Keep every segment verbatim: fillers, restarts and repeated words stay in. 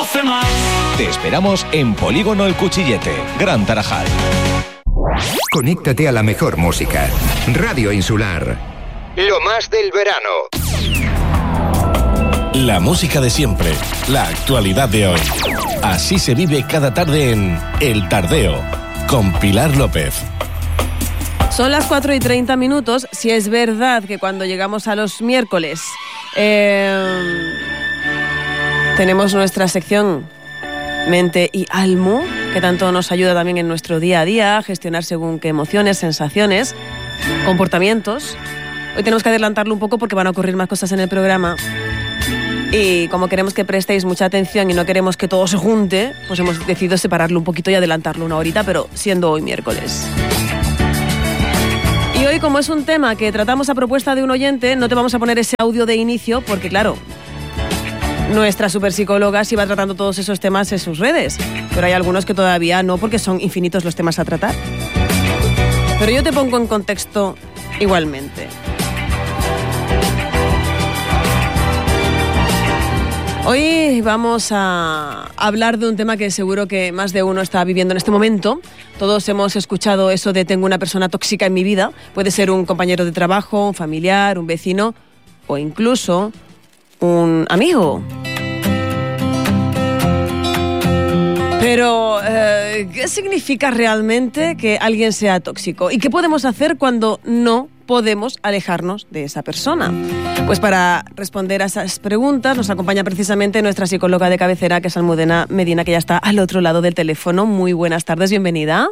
doce más. Te esperamos en Polígono El Cuchillete, Gran Tarajal. Conéctate a la mejor música. Radio Insular. Lo más del verano. La música de siempre, la actualidad de hoy. Así se vive cada tarde en El Tardeo, con Pilar López. Son las cuatro y treinta minutos. Si es verdad que cuando llegamos a los miércoles eh, tenemos nuestra sección Mente y Almu, que tanto nos ayuda también en nuestro día a día a gestionar según qué emociones, sensaciones, comportamientos. Hoy tenemos que adelantarlo un poco porque van a ocurrir más cosas en el programa. Y como queremos que prestéis mucha atención y no queremos que todo se junte, pues hemos decidido separarlo un poquito y adelantarlo una horita, pero siendo hoy miércoles. Y hoy, como es un tema que tratamos a propuesta de un oyente, no te vamos a poner ese audio de inicio porque, claro, nuestra superpsicóloga sí va tratando todos esos temas en sus redes, pero hay algunos que todavía no porque son infinitos los temas a tratar. Pero yo te pongo en contexto igualmente. Hoy vamos a hablar de un tema que seguro que más de uno está viviendo en este momento. Todos hemos escuchado eso de tengo una persona tóxica en mi vida. Puede ser un compañero de trabajo, un familiar, un vecino o incluso un amigo. Pero, eh, ¿qué significa realmente que alguien sea tóxico? ¿Y qué podemos hacer cuando no podemos alejarnos de esa persona? Pues para responder a esas preguntas nos acompaña precisamente nuestra psicóloga de cabecera, que es Almudena Medina, que ya está al otro lado del teléfono. Muy buenas tardes, bienvenida.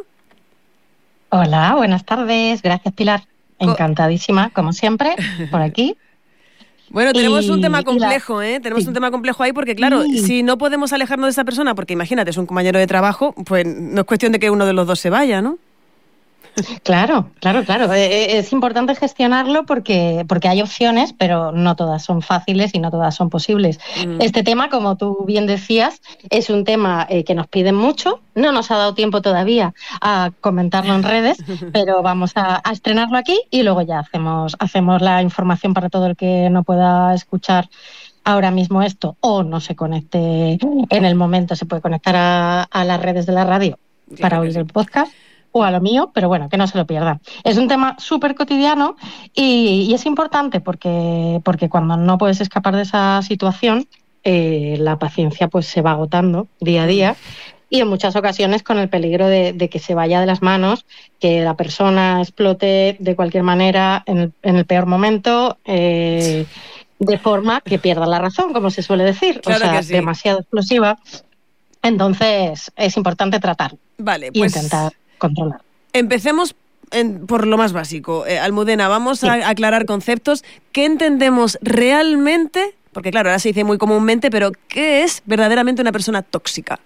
Hola, buenas tardes. Gracias, Pilar. Encantadísima, como siempre, por aquí. Bueno, tenemos y, un tema complejo, ¿eh? Tenemos sí. un tema complejo ahí porque, claro, sí. si no podemos alejarnos de esa persona, porque imagínate, es un compañero de trabajo, pues no es cuestión de que uno de los dos se vaya, ¿no? Claro, claro, claro. Es importante gestionarlo porque, porque hay opciones, pero no todas son fáciles y no todas son posibles. Mm. Este tema, como tú bien decías, es un tema eh, que nos piden mucho. No nos ha dado tiempo todavía a comentarlo en redes, pero vamos a, a estrenarlo aquí y luego ya hacemos, hacemos la información para todo el que no pueda escuchar ahora mismo esto o no se conecte en el momento, se puede conectar a, a las redes de la radio claro para oír sí. el podcast. O a lo mío, pero bueno, que no se lo pierdan. Es un tema súper cotidiano y, y es importante porque, porque cuando no puedes escapar de esa situación, eh, la paciencia pues se va agotando día a día y en muchas ocasiones con el peligro de, de que se vaya de las manos, que la persona explote de cualquier manera en el, en el peor momento, eh, de forma que pierda la razón, como se suele decir, claro o sea, que sí. demasiado explosiva. Entonces es importante tratarlo vale, y pues... intentar controlar. Empecemos en, por lo más básico. Eh, Almudena, vamos sí. a aclarar conceptos. ¿Qué entendemos realmente? Porque claro, ahora se dice muy comúnmente, pero ¿qué es verdaderamente una persona tóxica?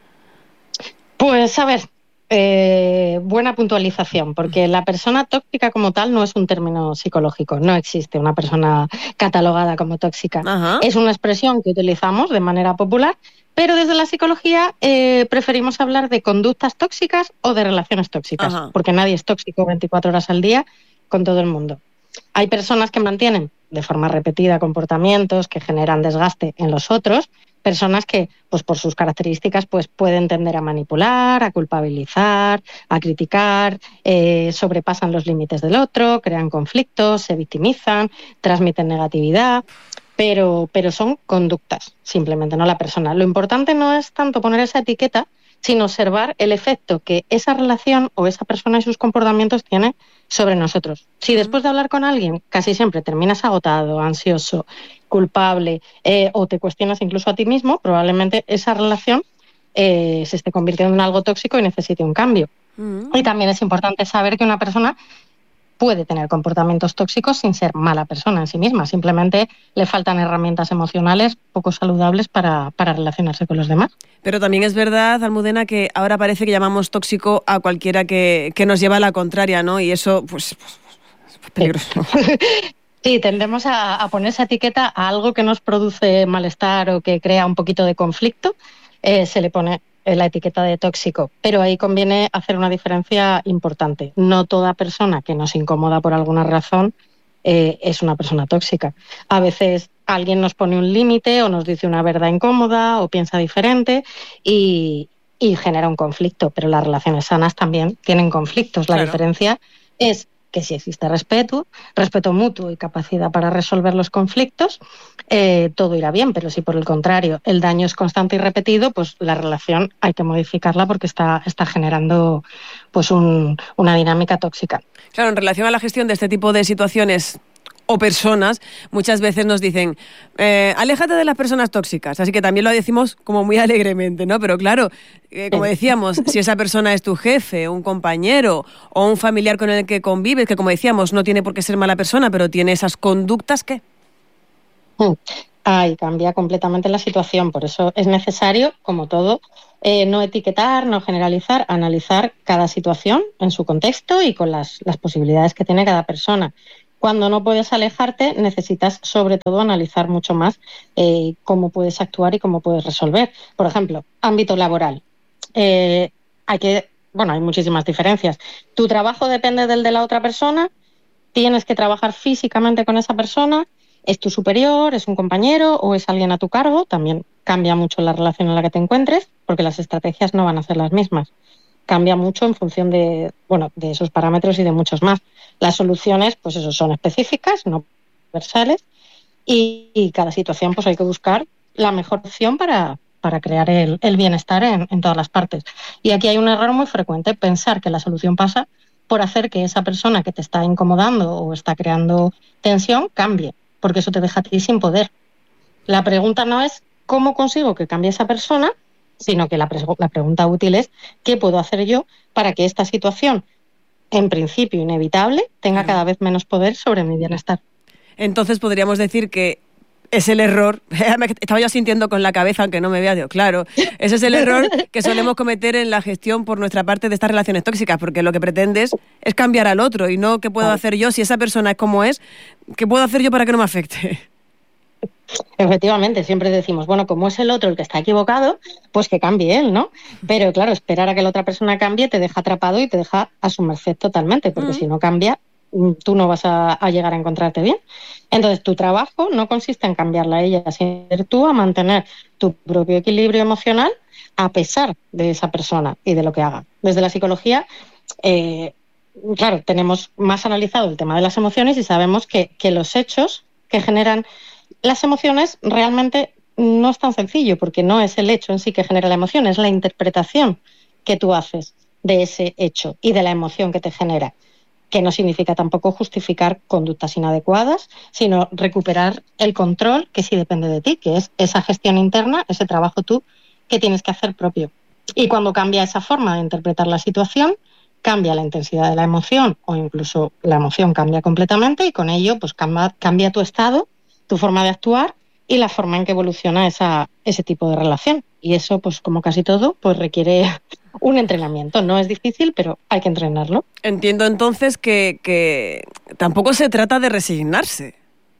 Pues a ver, eh, buena puntualización, porque la persona tóxica como tal no es un término psicológico, no existe una persona catalogada como tóxica. Ajá. Es una expresión que utilizamos de manera popular, pero desde la psicología eh, preferimos hablar de conductas tóxicas o de relaciones tóxicas, Ajá. porque nadie es tóxico veinticuatro horas al día con todo el mundo. Hay personas que mantienen de forma repetida comportamientos que generan desgaste en los otros, personas que, pues por sus características, pues pueden tender a manipular, a culpabilizar, a criticar, eh, sobrepasan los límites del otro, crean conflictos, se victimizan, transmiten negatividad. Pero, pero son conductas, simplemente, no la persona. Lo importante no es tanto poner esa etiqueta, sino observar el efecto que esa relación o esa persona y sus comportamientos tiene sobre nosotros. Si después de hablar con alguien casi siempre terminas agotado, ansioso, culpable eh, o te cuestionas incluso a ti mismo, probablemente esa relación eh, se esté convirtiendo en algo tóxico y necesite un cambio. Uh-huh. Y también es importante saber que una persona puede tener comportamientos tóxicos sin ser mala persona en sí misma. Simplemente le faltan herramientas emocionales poco saludables para, para relacionarse con los demás. Pero también es verdad, Almudena, que ahora parece que llamamos tóxico a cualquiera que, que nos lleva a la contraria, ¿no? Y eso, pues, pues, pues peligroso. Sí, tendemos a, a poner esa etiqueta a algo que nos produce malestar o que crea un poquito de conflicto. Eh, se le pone la etiqueta de tóxico, pero ahí conviene hacer una diferencia importante. No toda persona que nos incomoda por alguna razón eh, es una persona tóxica. A veces alguien nos pone un límite o nos dice una verdad incómoda o piensa diferente y, y genera un conflicto, pero las relaciones sanas también tienen conflictos. La claro. diferencia es que si existe respeto, respeto mutuo y capacidad para resolver los conflictos, eh, todo irá bien, pero si por el contrario el daño es constante y repetido, pues la relación hay que modificarla porque está, está generando pues un, una dinámica tóxica. Claro, en relación a la gestión de este tipo de situaciones o personas, muchas veces nos dicen, eh, aléjate de las personas tóxicas, así que también lo decimos como muy alegremente, ¿no? Pero claro, eh, como decíamos, si esa persona es tu jefe, un compañero o un familiar con el que convives, que como decíamos, no tiene por qué ser mala persona, pero tiene esas conductas, ¿qué? Ay, cambia completamente la situación, por eso es necesario, como todo, eh, no etiquetar, no generalizar, analizar cada situación en su contexto y con las, las posibilidades que tiene cada persona. Cuando no puedes alejarte, necesitas sobre todo analizar mucho más eh, cómo puedes actuar y cómo puedes resolver. Por ejemplo, ámbito laboral. Eh, hay que, bueno, hay muchísimas diferencias. Tu trabajo depende del de la otra persona, tienes que trabajar físicamente con esa persona, es tu superior, es un compañero o es alguien a tu cargo. También cambia mucho la relación en la que te encuentres, porque las estrategias no van a ser las mismas. Cambia mucho en función de, bueno, de esos parámetros y de muchos más. Las soluciones, pues eso, son específicas, no universales, y, y cada situación pues hay que buscar la mejor opción para, para crear el, el bienestar en, en todas las partes. Y aquí hay un error muy frecuente, pensar que la solución pasa por hacer que esa persona que te está incomodando o está creando tensión cambie, porque eso te deja a ti sin poder. La pregunta no es cómo consigo que cambie esa persona, sino que la, pre- la pregunta útil es ¿qué puedo hacer yo para que esta situación, en principio inevitable, tenga cada vez menos poder sobre mi bienestar? Entonces podríamos decir que es el error, estaba yo sintiendo con la cabeza, aunque no me vea, digo, claro, ese es el error que solemos cometer en la gestión por nuestra parte de estas relaciones tóxicas, porque lo que pretendes es cambiar al otro y no qué puedo Vale. hacer yo, si esa persona es como es, ¿qué puedo hacer yo para que no me afecte? Efectivamente, siempre decimos, bueno, como es el otro el que está equivocado, pues que cambie él, ¿no? Pero claro, esperar a que la otra persona cambie te deja atrapado y te deja a su merced totalmente, porque uh-huh. si no cambia, tú no vas a, a llegar a encontrarte bien. Entonces, tu trabajo no consiste en cambiarla a ella, sino tú a mantener tu propio equilibrio emocional a pesar de esa persona y de lo que haga. Desde la psicología, eh, claro, tenemos más analizado el tema de las emociones y sabemos que, que los hechos que generan las emociones realmente no es tan sencillo, porque no es el hecho en sí que genera la emoción, es la interpretación que tú haces de ese hecho y de la emoción que te genera, que no significa tampoco justificar conductas inadecuadas, sino recuperar el control que sí depende de ti, que es esa gestión interna, ese trabajo tú que tienes que hacer propio. Y cuando cambia esa forma de interpretar la situación, cambia la intensidad de la emoción o incluso la emoción cambia completamente y con ello pues cambia, cambia tu estado, tu forma de actuar y la forma en que evoluciona esa, ese tipo de relación. Y eso, pues como casi todo, pues requiere un entrenamiento. No es difícil, pero hay que entrenarlo. Entiendo entonces que, que tampoco se trata de resignarse.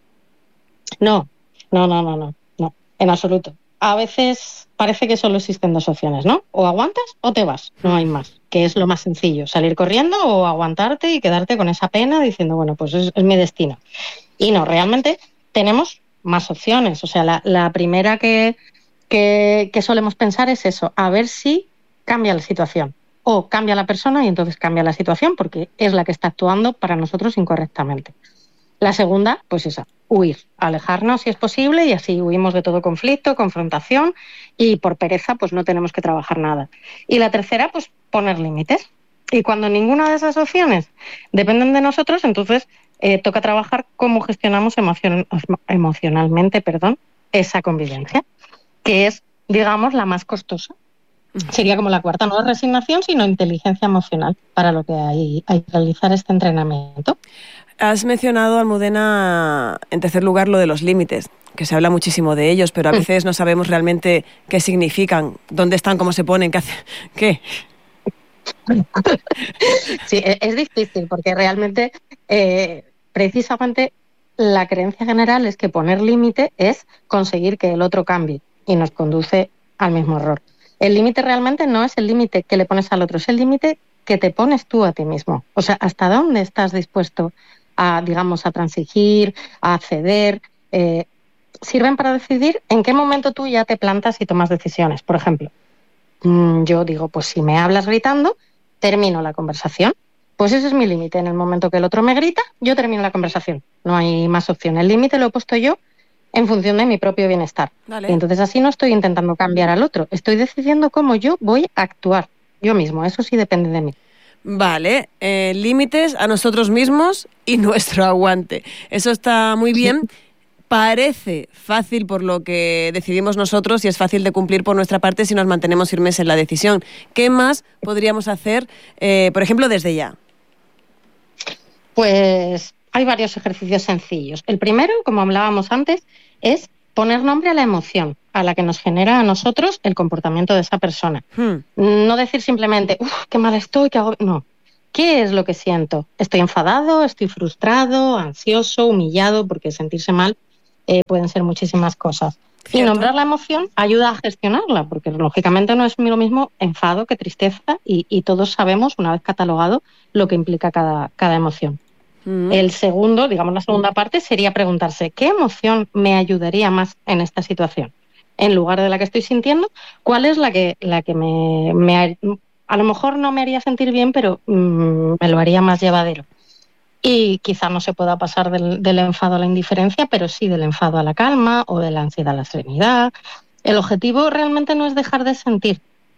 No, no, no, no, no, no, en absoluto. A veces parece que solo existen dos opciones, ¿no? O aguantas o te vas, no hay más, que es lo más sencillo, salir corriendo o aguantarte y quedarte con esa pena diciendo, bueno, pues es, es mi destino. Y no, realmente tenemos más opciones. O sea, la, la primera que, que, que solemos pensar es eso, a ver si cambia la situación. O cambia la persona y entonces cambia la situación porque es la que está actuando para nosotros incorrectamente. La segunda, pues esa, huir, alejarnos si es posible y así huimos de todo conflicto, confrontación y por pereza pues no tenemos que trabajar nada. Y la tercera, pues poner límites. Y cuando ninguna de esas opciones dependen de nosotros, entonces eh, toca trabajar cómo gestionamos emocion- emocionalmente perdón, esa convivencia, que es, digamos, la más costosa. Sería como la cuarta, no es resignación, sino inteligencia emocional, para lo que hay, hay que realizar este entrenamiento. Has mencionado, Almudena, en tercer lugar, lo de los límites, que se habla muchísimo de ellos, pero a veces no sabemos realmente qué significan, dónde están, cómo se ponen, qué hacen, qué. Sí, es difícil, porque realmente, eh, precisamente, la creencia general es que poner límite es conseguir que el otro cambie y nos conduce al mismo error. El límite realmente no es el límite que le pones al otro, es el límite que te pones tú a ti mismo. O sea, ¿hasta dónde estás dispuesto a, digamos, a transigir, a ceder. Eh, sirven para decidir en qué momento tú ya te plantas y tomas decisiones. Por ejemplo, yo digo, pues si me hablas gritando, termino la conversación. Pues ese es mi límite. En el momento que el otro me grita, yo termino la conversación. No hay más opción. El límite lo he puesto yo en función de mi propio bienestar. Vale. Y entonces así no estoy intentando cambiar al otro. Estoy decidiendo cómo yo voy a actuar yo mismo. Eso sí depende de mí. Vale, eh, límites a nosotros mismos y nuestro aguante. Eso está muy bien. Sí. Parece fácil por lo que decidimos nosotros y es fácil de cumplir por nuestra parte si nos mantenemos firmes en la decisión. ¿Qué más podríamos hacer, eh, por ejemplo, desde ya? Pues hay varios ejercicios sencillos. El primero, como hablábamos antes, es poner nombre a la emoción a la que nos genera a nosotros el comportamiento de esa persona. Hmm. No decir simplemente, uff, qué mal estoy, qué hago... No. ¿Qué es lo que siento? ¿Estoy enfadado? ¿Estoy frustrado? ¿Ansioso? ¿Humillado? Porque sentirse mal eh, pueden ser muchísimas cosas. ¿Cierto? Y nombrar la emoción ayuda a gestionarla, porque lógicamente no es lo mismo enfado que tristeza y, y todos sabemos, una vez catalogado, lo que implica cada, cada emoción. Mm. El segundo, digamos la segunda parte, sería preguntarse ¿qué emoción me ayudaría más en esta situación? En lugar de la que estoy sintiendo, ¿cuál es la que, la que me, me a lo mejor no me haría sentir bien, pero mmm, me lo haría más llevadero? Y quizá no se pueda pasar del, del enfado a la indiferencia, pero sí del enfado a la calma o de la ansiedad a la serenidad. El objetivo realmente no es dejar de sentir,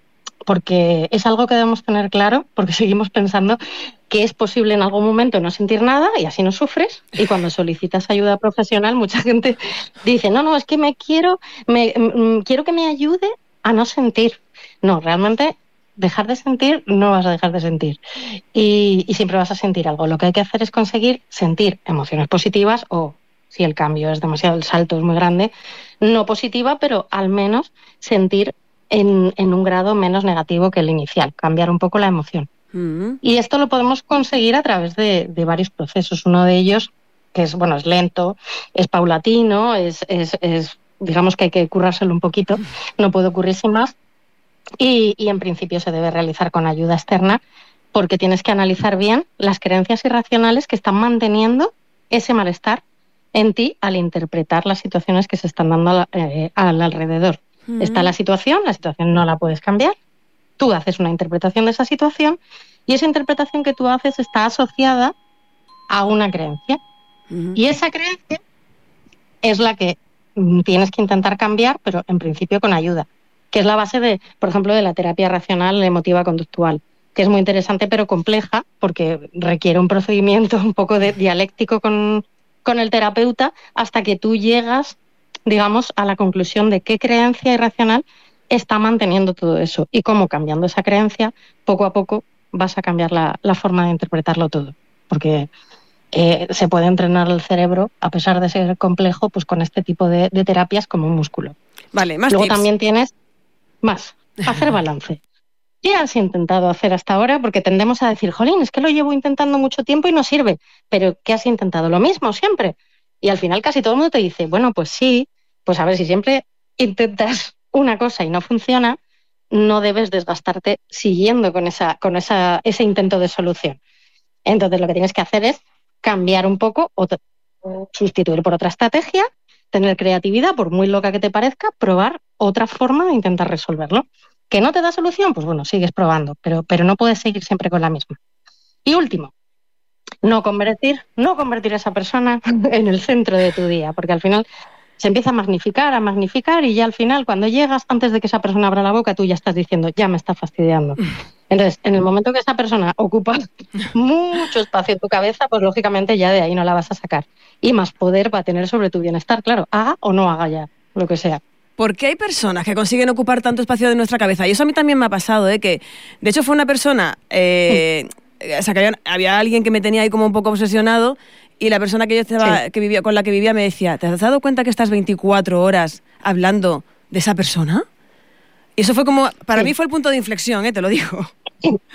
porque es algo que debemos tener claro, porque seguimos pensando que es posible en algún momento no sentir nada y así no sufres. Y cuando solicitas ayuda profesional, mucha gente dice, no, no, es que me quiero, me, m- quiero que me ayude a no sentir. No, realmente... dejar de sentir, no vas a dejar de sentir. Y, y siempre vas a sentir algo. Lo que hay que hacer es conseguir sentir emociones positivas o, si el cambio es demasiado, el salto es muy grande, no positiva, pero al menos sentir en, en un grado menos negativo que el inicial, cambiar un poco la emoción. Mm-hmm. Y esto lo podemos conseguir a través de, de varios procesos. Uno de ellos, que es, bueno, es lento, es paulatino, es, es, es digamos que hay que currárselo un poquito, no puede ocurrir sin más. Y, y en principio se debe realizar con ayuda externa porque tienes que analizar bien las creencias irracionales que están manteniendo ese malestar en ti al interpretar las situaciones que se están dando al, eh, al alrededor. Mm. Está la situación, la situación no la puedes cambiar, tú haces una interpretación de esa situación y esa interpretación que tú haces está asociada a una creencia. Mm. Y esa creencia es la que tienes que intentar cambiar, pero en principio con ayuda, que es la base, de, por ejemplo, de la terapia racional emotiva conductual, que es muy interesante pero compleja porque requiere un procedimiento un poco de dialéctico con, con el terapeuta hasta que tú llegas, digamos, a la conclusión de qué creencia irracional está manteniendo todo eso y cómo cambiando esa creencia, poco a poco vas a cambiar la, la forma de interpretarlo todo. Porque eh, se puede entrenar el cerebro, a pesar de ser complejo, pues con este tipo de, de terapias como un músculo. Vale, más Luego tips. También tienes... Más, hacer balance. ¿Qué has intentado hacer hasta ahora? Porque tendemos a decir, jolín, es que lo llevo intentando mucho tiempo y no sirve. Pero ¿qué has intentado? Lo mismo siempre. Y al final casi todo el mundo te dice, bueno, pues sí, pues a ver, si siempre intentas una cosa y no funciona, no debes desgastarte siguiendo con esa, con esa, ese intento de solución. Entonces lo que tienes que hacer es cambiar un poco, o te, sustituir por otra estrategia, tener creatividad, por muy loca que te parezca, probar otra forma de intentar resolverlo. ¿Que no te da solución? Pues bueno, sigues probando, pero, pero no puedes seguir siempre con la misma. Y último, no convertir, no convertir a esa persona en el centro de tu día, porque al final se empieza a magnificar, a magnificar y ya al final cuando llegas, antes de que esa persona abra la boca, tú ya estás diciendo, ya me está fastidiando. Entonces, en el momento que esa persona ocupa mucho espacio en tu cabeza, pues lógicamente ya de ahí no la vas a sacar. Y más poder va a tener sobre tu bienestar, claro, haga o no haga ya, lo que sea. ¿Por qué hay personas que consiguen ocupar tanto espacio de nuestra cabeza? Y eso a mí también me ha pasado, ¿eh? Que de hecho fue una persona, eh, o sea, que había, había alguien que me tenía ahí como un poco obsesionado y la persona que yo estaba, sí. que vivía, con la que vivía me decía, ¿te has dado cuenta que estás veinticuatro horas hablando de esa persona? Y eso fue como, para sí. mí fue el punto de inflexión, ¿eh? Te lo digo.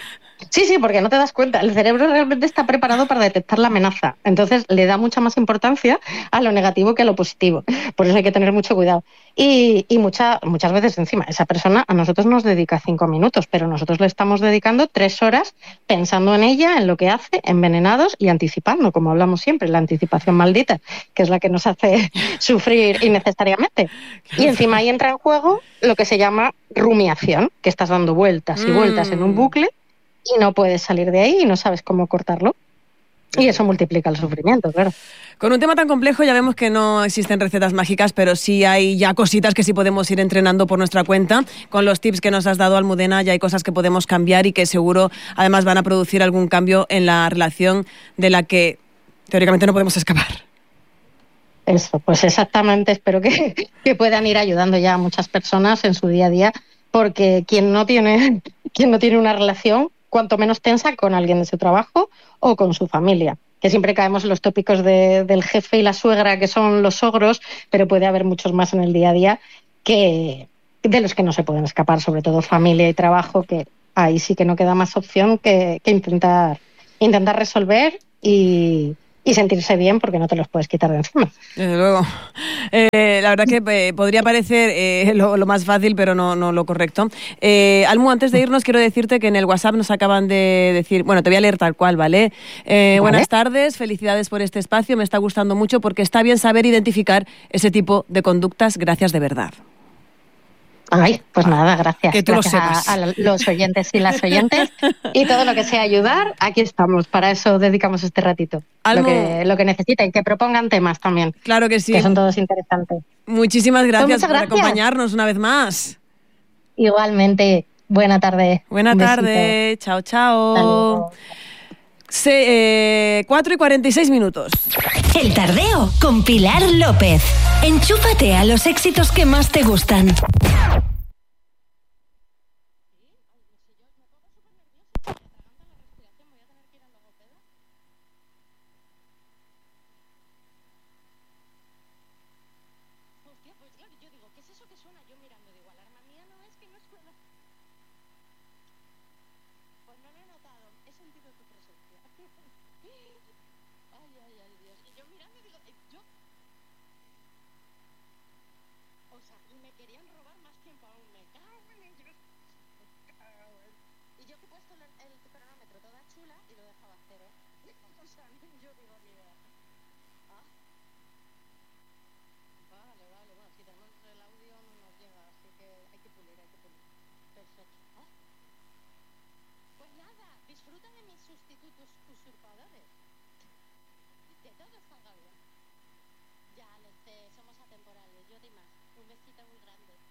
Sí, sí, porque no te das cuenta. El cerebro realmente está preparado para detectar la amenaza. Entonces le da mucha más importancia a lo negativo que a lo positivo. Por eso hay que tener mucho cuidado. Y, y mucha, muchas veces encima, esa persona a nosotros nos dedica cinco minutos, pero nosotros le estamos dedicando tres horas pensando en ella, en lo que hace, envenenados y anticipando, como hablamos siempre, la anticipación maldita, que es la que nos hace sufrir innecesariamente. Y encima ahí entra en juego lo que se llama rumiación, que estás dando vueltas y vueltas en un bucle y no puedes salir de ahí y no sabes cómo cortarlo. Y eso multiplica el sufrimiento, claro. Con un tema tan complejo ya vemos que no existen recetas mágicas, pero sí hay ya cositas que sí podemos ir entrenando por nuestra cuenta. Con los tips que nos has dado, Almudena, ya hay cosas que podemos cambiar y que seguro además van a producir algún cambio en la relación de la que teóricamente no podemos escapar. Eso, pues exactamente. Espero que, que puedan ir ayudando ya a muchas personas en su día a día, porque quien no tiene, quien no tiene una relación, cuanto menos tensa, con alguien de su trabajo o con su familia. Que siempre caemos en los tópicos de, del jefe y la suegra, que son los ogros, pero puede haber muchos más en el día a día que de los que no se pueden escapar, sobre todo familia y trabajo, que ahí sí que no queda más opción que, que intentar, intentar resolver y... y sentirse bien, porque no te los puedes quitar de encima. Desde luego. Eh, la verdad que eh, podría parecer eh, lo, lo más fácil, pero no, no lo correcto. Eh, Almu, antes de irnos, quiero decirte que en el WhatsApp nos acaban de decir, bueno, te voy a leer tal cual, ¿vale? Eh, ¿Vale? Buenas tardes, felicidades por este espacio, me está gustando mucho porque está bien saber identificar ese tipo de conductas, gracias de verdad. Ay, pues nada, gracias. Que tú gracias lo sepas. A, a los oyentes y las oyentes. Y todo lo que sea ayudar, aquí estamos. Para eso dedicamos este ratito. Almu, lo que, lo que necesiten, que propongan temas también. Claro que sí. Que son todos interesantes. Muchísimas gracias pues por gracias. acompañarnos una vez más. Igualmente. Buena tarde. Buena tarde. Chao, chao. Se, eh, cuatro y cuarenta y seis minutos. El Tardeo con Pilar López. Enchúfate a los éxitos que más te gustan. Ya, lo sé, somos atemporales. Yo de más. Un besito muy grande.